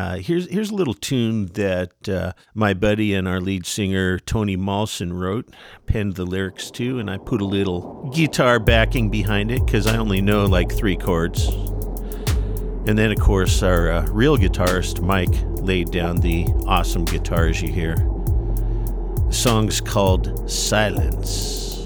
Here's a little tune that my buddy and our lead singer Tony Malson wrote, penned the lyrics to, and I put a little guitar backing behind it because I only know like 3 chords. And then, of course, our real guitarist Mike laid down the awesome guitars you hear. The song's called Silence.